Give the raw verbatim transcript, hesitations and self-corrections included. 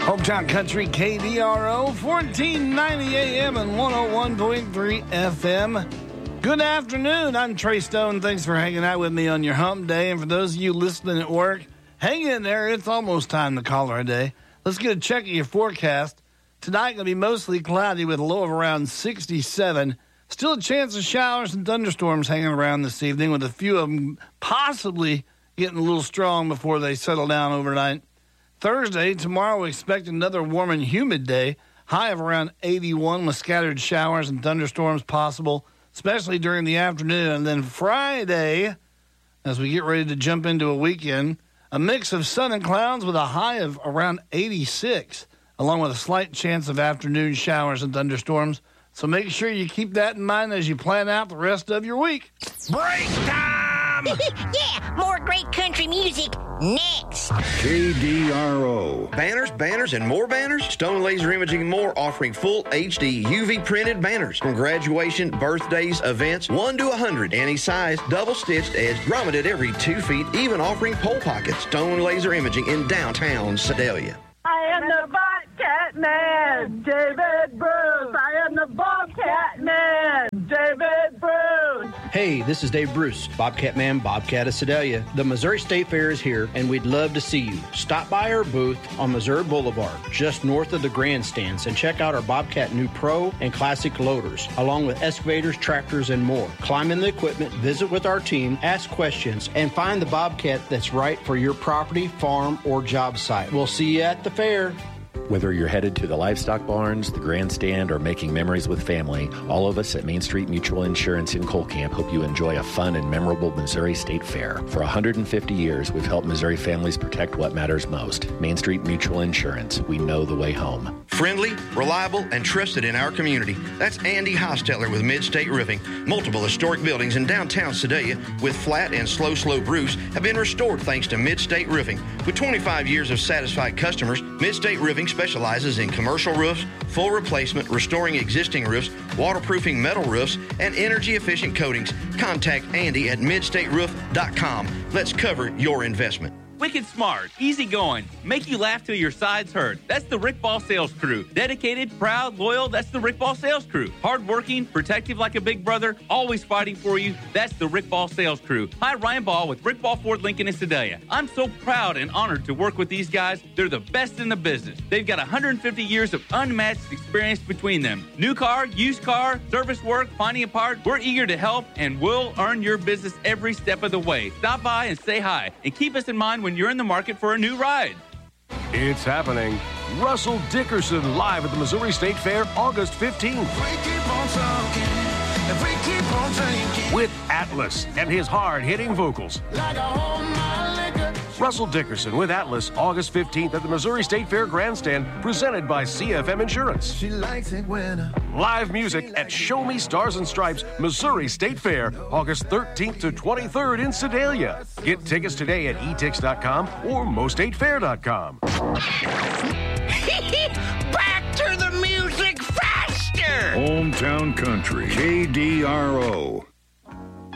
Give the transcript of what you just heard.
Hometown Country, K D R O, fourteen ninety A M and one oh one point three F M. Good afternoon. I'm Trey Stone. Thanks for hanging out with me on your hump day. And for those of you listening at work, hang in there. It's almost time to call her a day. Let's get a check of your forecast. Tonight going to be mostly cloudy with a low of around sixty-seven. Still a chance of showers and thunderstorms hanging around this evening, with a few of them possibly getting a little strong before they settle down overnight. Thursday, tomorrow, we expect another warm and humid day, high of around eighty-one with scattered showers and thunderstorms possible, especially during the afternoon. And then Friday, as we get ready to jump into a weekend, a mix of sun and clouds with a high of around eighty-six, along with a slight chance of afternoon showers and thunderstorms. So make sure you keep that in mind as you plan out the rest of your week. Break time! Yeah, more great country music next. K D R O. Banners, banners, and more banners. Stone Laser Imaging and more, offering full H D U V printed banners from graduation, birthdays, events, one to a hundred. Any size, double stitched, edged, grommeted every two feet, even offering pole pockets. Stone Laser Imaging in downtown Sedalia. I am the Bobcat Man, David Bruce. I am the Bobcat Man, David Bruce. Hey, this is Dave Bruce, Bobcat Man, Bobcat of Sedalia. The Missouri State Fair is here, and we'd love to see you. Stop by our booth on Missouri Boulevard, just north of the grandstands, and check out our Bobcat new Pro and Classic loaders, along with excavators, tractors, and more. Climb in the equipment, visit with our team, ask questions, and find the Bobcat that's right for your property, farm, or job site. We'll see you at the fair. Whether you're headed to the livestock barns, the grandstand, or making memories with family, all of us at Main Street Mutual Insurance in Cole Camp hope you enjoy a fun and memorable Missouri State Fair. For one hundred fifty years, we've helped Missouri families protect what matters most. Main Street Mutual Insurance. We know the way home. Friendly, reliable, and trusted in our community. That's Andy Hostetler with Mid-State Roofing. Multiple historic buildings in downtown Sedalia with flat and slow slope roofs have been restored thanks to Mid-State Roofing. With twenty-five years of satisfied customers, Mid-State Roofing specializes in commercial roofs, full replacement, restoring existing roofs, waterproofing metal roofs, and energy-efficient coatings. Contact Andy at mid state roof dot com. Let's cover your investment. Wicked smart, easy going, make you laugh till your sides hurt. That's the Rick Ball Sales Crew. Dedicated, proud, loyal, that's the Rick Ball Sales Crew. Hardworking, protective like a big brother, always fighting for you, that's the Rick Ball Sales Crew. Hi, Ryan Ball with Rick Ball Ford Lincoln in Sedalia. I'm so proud and honored to work with these guys. They're the best in the business. They've got one hundred fifty years of unmatched experience between them. New car, used car, service work, finding a part, we're eager to help and we'll earn your business every step of the way. Stop by and say hi and keep us in mind when you're in the market for a new ride. It's happening. Russell Dickerson live at the Missouri State Fair August fifteenth. With Atlas and his hard-hitting vocals. Russell Dickerson with Atlas August fifteenth at the Missouri State Fair Grandstand, presented by C F M Insurance. She likes it when Live music at Show Me Stars and Stripes Missouri State Fair August thirteenth to twenty-third in Sedalia. Get tickets today at e tix dot com or mo state fair dot com. Back to the music faster! Hometown Country, K D R O.